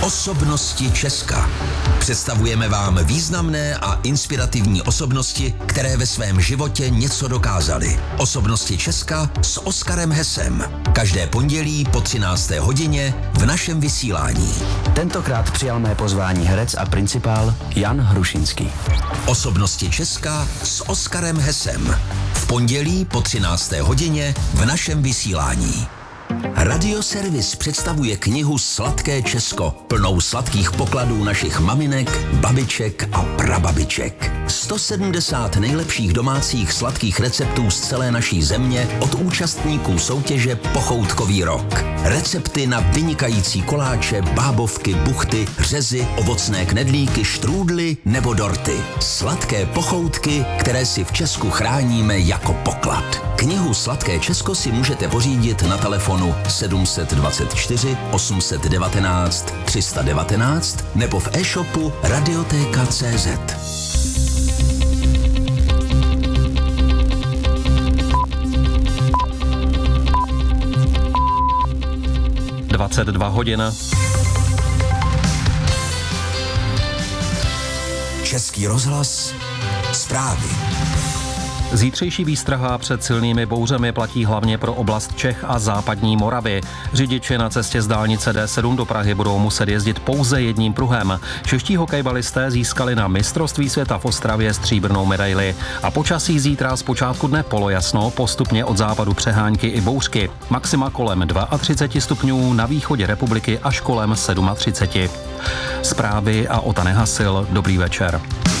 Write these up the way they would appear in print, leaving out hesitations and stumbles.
Osobnosti Česka. Představujeme vám významné a inspirativní osobnosti, které ve svém životě něco dokázaly. Osobnosti Česka s Oskarem Hesem. Každé pondělí po 13. hodině v našem vysílání. Tentokrát přijal mé pozvání herec a principál Jan Hrušinský. Osobnosti Česka s Oskarem Hesem. V pondělí po 13. hodině v našem vysílání. Radioservis představuje knihu Sladké Česko, plnou sladkých pokladů našich maminek, babiček a prababiček. 170 nejlepších domácích sladkých receptů z celé naší země od účastníků soutěže Pochoutkový rok. Recepty na vynikající koláče, bábovky, buchty, řezy, ovocné knedlíky, štrůdly nebo dorty. Sladké pochoutky, které si v Česku chráníme jako poklad. Knihu Sladké Česko si můžete pořídit na telefonu 724 819 319 nebo v e-shopu Radioteka.cz. hodin. Český rozhlas, zprávy. Zítřejší výstraha před silnými bouřemi platí hlavně pro oblast Čech a západní Moravy. Řidiči na cestě z dálnice D7 do Prahy budou muset jezdit pouze jedním pruhem. Čeští hokejbalisté získali na mistrovství světa v Ostravě stříbrnou medaili. A počasí zítra z počátku dne polojasno, postupně od západu přehánky i bouřky. Maxima kolem 32 stupňů, na východě republiky až kolem 37. Zprávy a Ota Nehasil. Dobrý večer.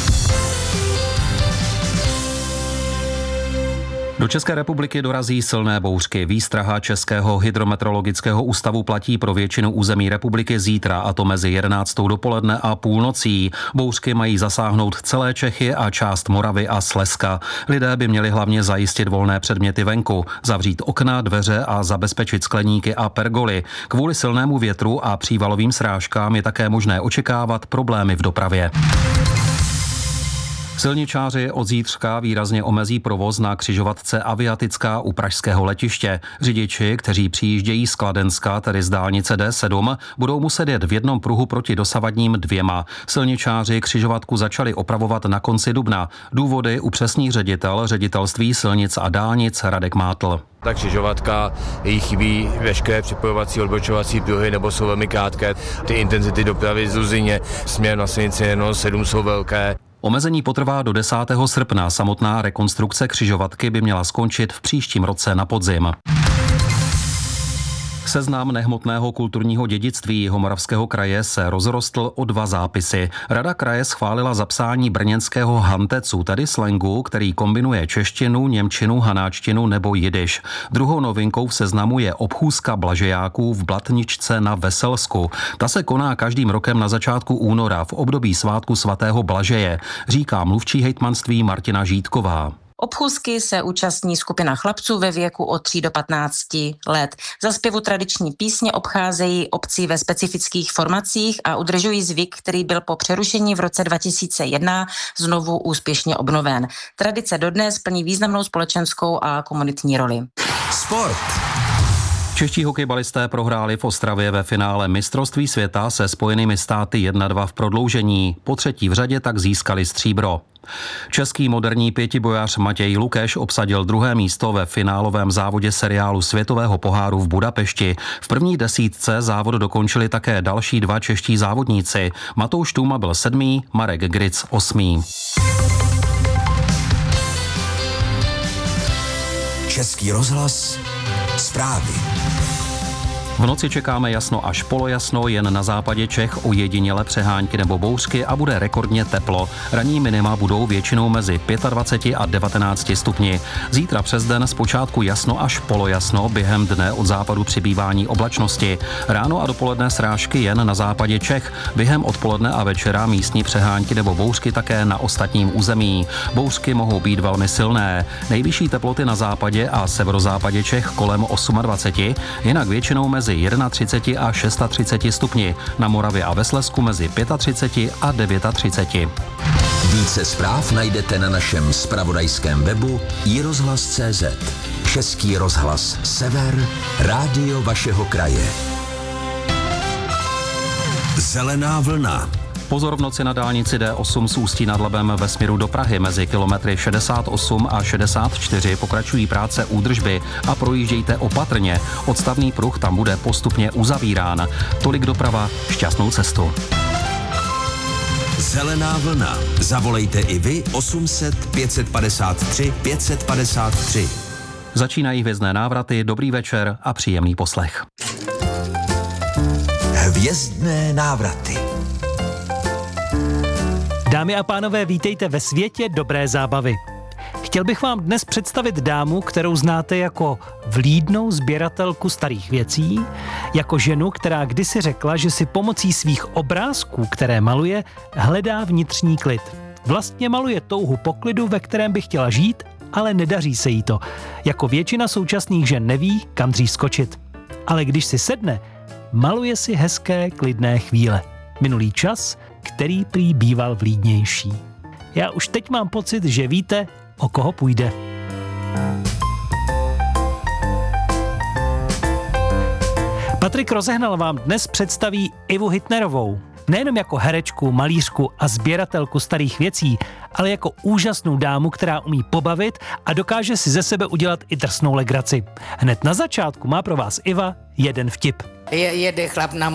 Do České republiky dorazí silné bouřky. Výstraha Českého hydrometeorologického ústavu platí pro většinu území republiky zítra, a to mezi 11. dopoledne a půlnocí. Bouřky mají zasáhnout celé Čechy a část Moravy a Slezska. Lidé by měli hlavně zajistit volné předměty venku, zavřít okna, dveře a zabezpečit skleníky a pergoly. Kvůli silnému větru a přívalovým srážkám je také možné očekávat problémy v dopravě. Silničáři od zítřka výrazně omezí provoz na křižovatce Aviatická u pražského letiště. Řidiči, kteří přijíždějí z Kladenska, tedy z dálnice D7, budou muset jet v jednom pruhu proti dosavadním dvěma. Silničáři křižovatku začali opravovat na konci dubna. Důvody upřesní ředitel Ředitelství silnic a dálnic Radek Mátl. Ta křižovatka, jí chybí veškeré připojovací odbočovací pruhy nebo jsou velmi krátké. Ty intenzity dopravy z Luzině směrem na silnici 7 jsou velké. Omezení potrvá do 10. srpna. Samotná rekonstrukce křižovatky by měla skončit v příštím roce na podzim. Seznam nehmotného kulturního dědictví Jihomoravského kraje se rozrostl o 2 zápisy. Rada kraje schválila zapsání brněnského hantecu, tedy slangu, který kombinuje češtinu, němčinu, hanáčtinu nebo jidiš. Druhou novinkou v seznamu je obchůzka blažejáků v Blatničce na Veselsku. Ta se koná každým rokem na začátku února v období svátku svatého Blažeje, říká mluvčí hejtmanství Martina Žítková. Obchůzky se účastní skupina chlapců ve věku od 3 do 15 let. Za zpěvu tradiční písně obcházejí obcí ve specifických formacích a udržují zvyk, který byl po přerušení v roce 2001 znovu úspěšně obnoven. Tradice dodnes plní významnou společenskou a komunitní roli. Sport. Čeští hokejbalisté prohráli v Ostravě ve finále mistrovství světa se Spojenými státy 1-2 v prodloužení. Po třetí v řadě tak získali stříbro. Český moderní pětibojař Matěj Lukeš obsadil 2. místo ve finálovém závodě seriálu Světového poháru v Budapešti. V první desítce závod dokončili také další 2 čeští závodníci. Matouš Tůma byl 7., Marek Gric 8. Český rozhlas, zprávy. V noci čekáme jasno až polojasno, jen na západě Čech ojediněle přehánky nebo bouřky a bude rekordně teplo. Ranní minima budou většinou mezi 25 a 19 stupni. Zítra přes den zpočátku jasno až polojasno, během dne od západu přibývání oblačnosti. Ráno a dopoledne srážky jen na západě Čech, během odpoledne a večera místní přehánky nebo bouřky také na ostatním území. Bouřky mohou být velmi silné. Nejvyšší teploty na západě a severozápadě Čech kolem 28, jinak většinou mezi 31 a 36 stupni, na Moravě a ve Slezsku mezi 35 a 39. Více zpráv najdete na našem zpravodajském webu iRozhlas.cz. Český rozhlas Sever, rádio vašeho kraje. Zelená vlna. Pozor v noci na dálnici D8 z Ústí nad Labem ve směru do Prahy mezi kilometry 68 a 64 pokračují práce údržby a projíždějte opatrně. Odstavný pruh tam bude postupně uzavírán. Tolik doprava, šťastnou cestu. Zelená vlna. Zavolejte i vy 800 553 553. Začínají hvězdné návraty, dobrý večer a příjemný poslech. Hvězdné návraty. Dámy a pánové, vítejte ve světě dobré zábavy. Chtěl bych vám dnes představit dámu, kterou znáte jako vlídnou sběratelku starých věcí, jako ženu, která kdysi řekla, že si pomocí svých obrázků, které maluje, hledá vnitřní klid. Vlastně maluje touhu po klidu, ve kterém by chtěla žít, ale nedaří se jí to. Jako většina současných žen neví, kam dřív skočit. Ale když si sedne, maluje si hezké, klidné chvíle. Minulý čas, který prý býval vlídnější. Já už teď mám pocit, že víte, o koho půjde. Patrik Rozehnal vám dnes představí Ivu Hitnerovou. Nejenom jako herečku, malířku a sběratelku starých věcí, ale jako úžasnou dámu, která umí pobavit a dokáže si ze sebe udělat i drsnou legraci. Hned na začátku má pro vás Iva jeden vtip. Jede chlap na